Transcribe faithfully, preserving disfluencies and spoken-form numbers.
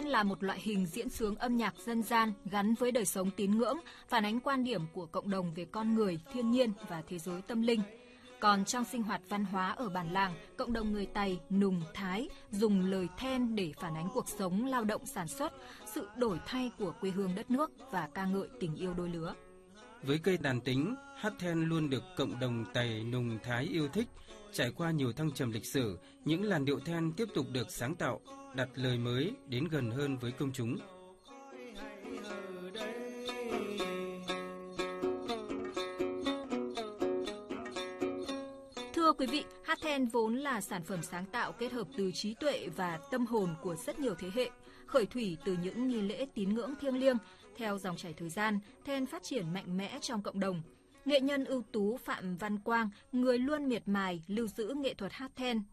then là một loại hình diễn xướng âm nhạc dân gian gắn với đời sống tín ngưỡng, phản ánh quan điểm của cộng đồng về con người, thiên nhiên và thế giới tâm linh. Còn trong sinh hoạt văn hóa ở bản làng, cộng đồng người Tày, Nùng, Thái dùng lời then để phản ánh cuộc sống, lao động sản xuất, sự đổi thay của quê hương đất nước và ca ngợi tình yêu đôi lứa. Với cây đàn tính, hát then luôn được cộng đồng Tày, Nùng, Thái yêu thích. Trải qua nhiều thăng trầm lịch sử, những làn điệu then tiếp tục được sáng tạo, đặt lời mới đến gần hơn với công chúng. Thưa quý vị, hát then vốn là sản phẩm sáng tạo kết hợp từ trí tuệ và tâm hồn của rất nhiều thế hệ, khởi thủy từ những nghi lễ tín ngưỡng thiêng liêng. Theo dòng chảy thời gian, then phát triển mạnh mẽ trong cộng đồng. Nghệ nhân ưu tú Phạm Văn Quang, người luôn miệt mài lưu giữ nghệ thuật hát then,